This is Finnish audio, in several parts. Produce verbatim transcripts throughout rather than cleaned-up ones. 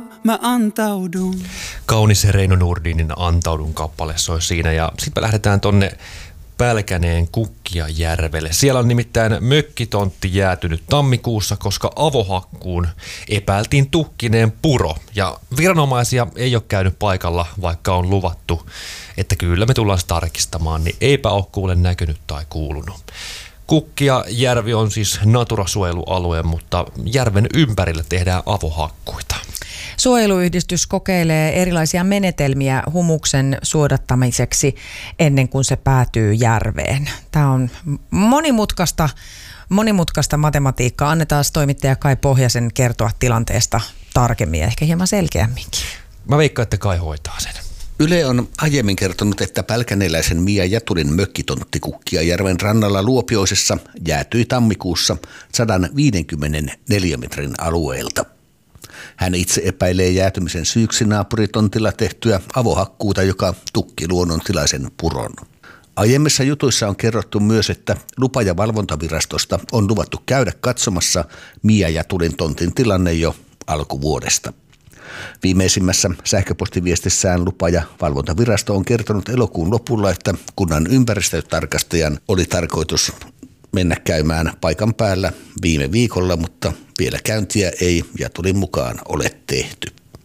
mä antaudun. Kaunis Reino Nordinin Antaudun kappale soi siinä ja sitten me lähdetään tonne Pälkäneen Kukkijajärvelle. Siellä on nimittäin mökkitontti jäätynyt tammikuussa, koska avohakkuun epäiltiin tukkineen puro. Ja viranomaisia ei ole käynyt paikalla, vaikka on luvattu, että kyllä me tullaan tarkistamaan, niin eipä ole kuule näkynyt tai kuulunut. Kukkijajärvi on siis Natura-suojelualue, mutta järven ympärillä tehdään avohakkuita. Suojeluyhdistys kokeilee erilaisia menetelmiä humuksen suodattamiseksi ennen kuin se päätyy järveen. Tämä on monimutkaista, monimutkaista matematiikkaa. Annetaan toimittaja Kai Pohjasen kertoa tilanteesta tarkemmin ja ehkä hieman selkeämminkin. Mä veikkaan, että Kai hoitaa sen. Yle on aiemmin kertonut, että pälkäneläisen Mia Jätulin mökkitontti Kukkijajärven rannalla Luopioisessa jäätyi tammikuussa sata viisikymmentä neliömetrin alueelta. Hän itse epäilee jäätymisen syyksi naapuritontilla tehtyä avohakkuuta, joka tukki luonnontilaisen puron. Aiemmissa jutuissa on kerrottu myös, että lupa- ja valvontavirastosta on luvattu käydä katsomassa Mia Jätulin tontin tilanne jo alkuvuodesta. Viimeisimmässä sähköpostiviestissään lupa- ja valvontavirasto on kertonut elokuun lopulla, että kunnan ympäristötarkastajan oli tarkoitus mennä käymään paikan päällä viime viikolla, mutta vielä käyntiä ei Jätulin mukaan ole tehty.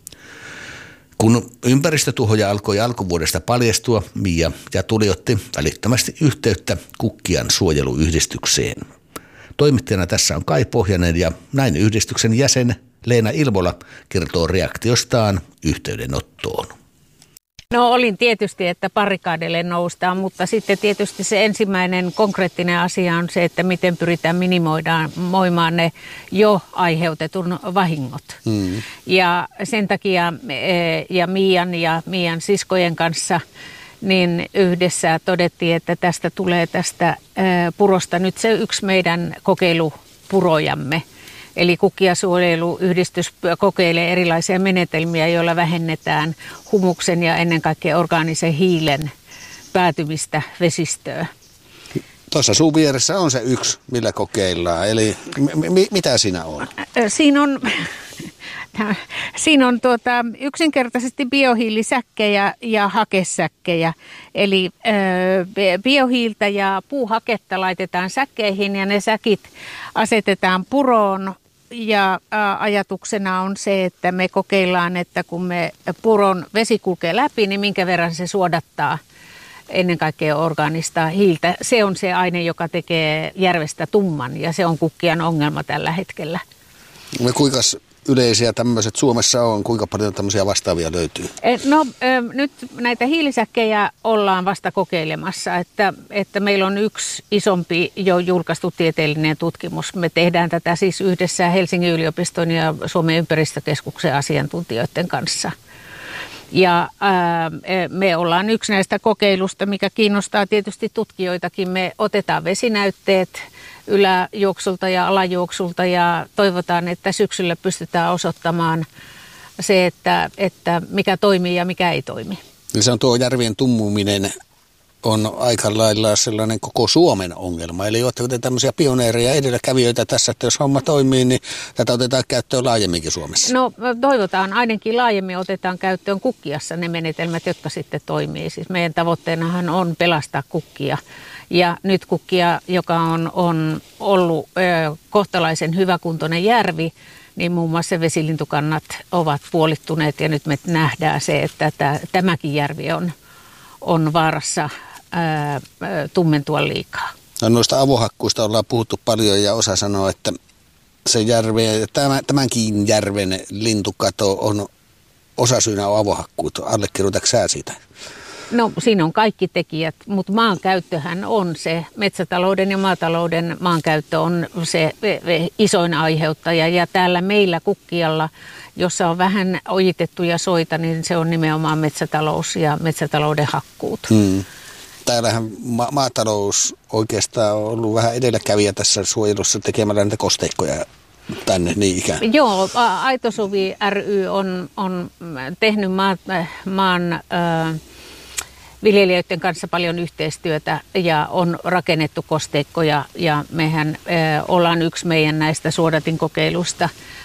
Kun ympäristötuhoja alkoi alkuvuodesta paljastua, Mia Jätuli otti välittömästi yhteyttä Kukkijan suojeluyhdistykseen. Toimittajana tässä on Kai Pohjanen ja näin yhdistyksen jäsen Leena Ilvola kertoo reaktiostaan yhteydenottoon. No olin tietysti, että barrikaadille noustaan, mutta sitten tietysti se ensimmäinen konkreettinen asia on se, että miten pyritään minimoimaan ne jo aiheutetun vahingot. Mm. Ja sen takia ja Mian ja Mian siskojen kanssa niin yhdessä todettiin, että tästä tulee tästä purosta nyt se yksi meidän kokeilupurojamme. Eli Kukkijasuojeluyhdistys kokeilee erilaisia menetelmiä, joilla vähennetään humuksen ja ennen kaikkea orgaanisen hiilen päätymistä vesistöön. Tuossa sun vieressä on se yksi, millä kokeillaan. Eli m- mitä siinä on? Siinä on, siinä on tuota, yksinkertaisesti biohiilisäkkejä ja hakesäkkejä. Eli ö, biohiiltä ja puuhaketta laitetaan säkkeihin ja ne säkit asetetaan puroon. Ja ä, ajatuksena on se, että me kokeillaan, että kun me puron vesi kulkee läpi, niin minkä verran se suodattaa ennen kaikkea orgaanista hiiltä. Se on se aine, joka tekee järvestä tumman ja se on Kukkijan ongelma tällä hetkellä. No, kuinka yleisiä tämmöiset Suomessa on? Kuinka paljon tämmöisiä vastaavia löytyy? No nyt näitä hiilisäkkejä ollaan vasta kokeilemassa, että, että meillä on yksi isompi jo julkaistu tieteellinen tutkimus. Me tehdään tätä siis yhdessä Helsingin yliopiston ja Suomen ympäristökeskuksen asiantuntijoiden kanssa. Ja ää, me ollaan yksi näistä kokeilusta, mikä kiinnostaa tietysti tutkijoitakin. Me otetaan vesinäytteet yläjuoksulta ja alajuoksulta ja toivotaan, että syksyllä pystytään osoittamaan se, että, että mikä toimii ja mikä ei toimi. Se on tuo järvien tummuminen on aika lailla sellainen koko Suomen ongelma. Eli oletteko te tämmöisiä pioneereja edelläkävijöitä tässä, että jos homma toimii, niin tätä otetaan käyttöön laajemminkin Suomessa? No toivotaan, ainakin laajemmin otetaan käyttöön Kukkijassa ne menetelmät, jotka sitten toimii. Siis meidän tavoitteenahan on pelastaa Kukkia. Ja nyt Kukkija, joka on, on ollut ö, kohtalaisen hyväkuntoinen järvi, niin muun muassa vesilintukannat ovat puolittuneet ja nyt me nähdään se, että tämä, tämäkin järvi on, on vaarassa ää, tummentua liikaa. No, noista avohakkuista ollaan puhuttu paljon ja osa sanoo, että se järve, tämänkin järven lintukato on osasyynä on avohakkuut. Allekirjoitatko sä sitä? No siinä on kaikki tekijät, mutta maankäyttöhän on se, metsätalouden ja maatalouden maankäyttö on se isoin aiheuttaja. Ja täällä meillä Kukkijalla, jossa on vähän ojitettuja soita, niin se on nimenomaan metsätalous ja metsätalouden hakkuut. Hmm. Täällähän ma- maatalous oikeastaan on ollut vähän edelläkävijä tässä suojelussa tekemällä näitä kosteikkoja tänne niin ikään. Joo, Aitosuvi ry on, on tehnyt maa, maan... Äh, viljelijöiden kanssa paljon yhteistyötä ja on rakennettu kosteikkoja ja mehän ö, ollaan yksi meidän näistä suodatinkokeilusta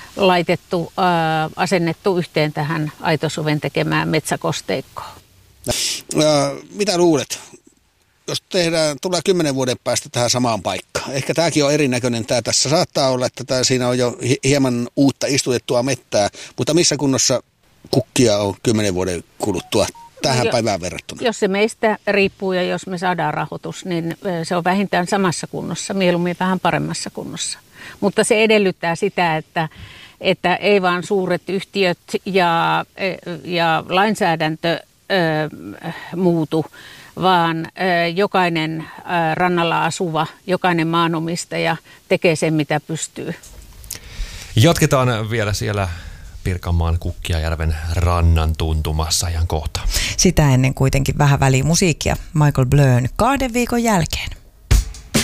laitettu, ää, asennettu yhteen tähän Aitosuven tekemään metsäkosteikkoon. Ja, mitä luulet? Jos tehdään, tulee kymmenen vuoden päästä tähän samaan paikkaan. Ehkä tämäkin on erinäköinen. Tämä tässä saattaa olla, että tämä siinä on jo hieman uutta istutettua mettää, mutta missä kunnossa kukkia on kymmenen vuoden kuluttua tähän no, päivään verrattuna? Jos se meistä riippuu ja jos me saadaan rahoitus, niin se on vähintään samassa kunnossa, mieluummin vähän paremmassa kunnossa. Mutta se edellyttää sitä, että, että ei vaan suuret yhtiöt ja, ja lainsäädäntö ö, muutu, vaan ö, jokainen ö, rannalla asuva, jokainen maanomistaja tekee sen, mitä pystyy. Jatketaan vielä siellä Pirkanmaan Kukkiajärven rannan tuntumassa ihan kohta. Sitä ennen kuitenkin vähän väliin musiikkia Michael Blön kahden viikon jälkeen.